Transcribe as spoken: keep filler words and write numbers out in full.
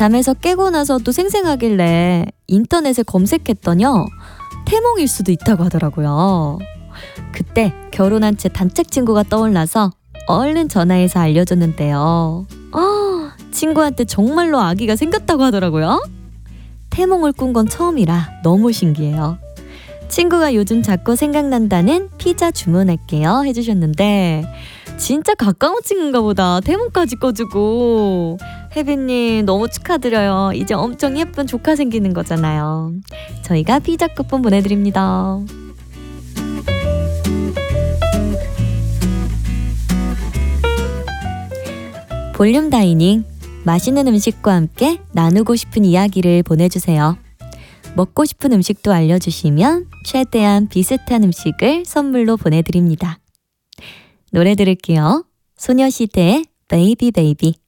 잠에서 깨고 나서 또 생생하길래 인터넷에 검색했더니요. 태몽일 수도 있다고 하더라고요. 그때 결혼한 채 단짝 친구가 떠올라서 얼른 전화해서 알려줬는데요. 어, 친구한테 정말로 아기가 생겼다고 하더라고요. 태몽을 꾼 건 처음이라 너무 신기해요. 친구가 요즘 자꾸 생각난다는 피자 주문할게요 해주셨는데 진짜 가까운 친구인가 보다. 태몽까지 꿔주고. 혜빈님 너무 축하드려요. 이제 엄청 예쁜 조카 생기는 거잖아요. 저희가 피자 쿠폰 보내드립니다. 볼륨 다이닝, 맛있는 음식과 함께 나누고 싶은 이야기를 보내주세요. 먹고 싶은 음식도 알려주시면 최대한 비슷한 음식을 선물로 보내드립니다. 노래 들을게요. 소녀시대의 베이비 베이비.